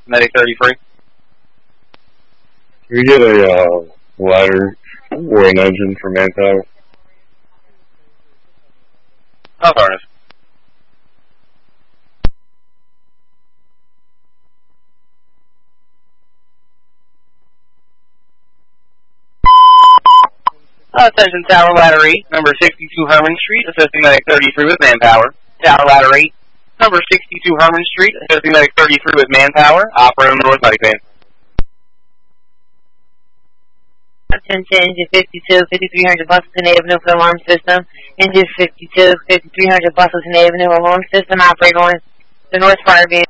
Medic 33. Can we get a ladder or an engine for manpower? Oh, harness. Attention Tower Ladder 8, number 62 Herman Street, assisting Medic 33 with manpower. Tower Ladder 8, number 62 Herman Street, assisting Medic 33 with manpower. Operator North Medic Band. Attention, engine 52, 5300 buses in Avenue for alarm system. Engine 52, 5300 buses in Avenue alarm system. Operator on the North Fire Band.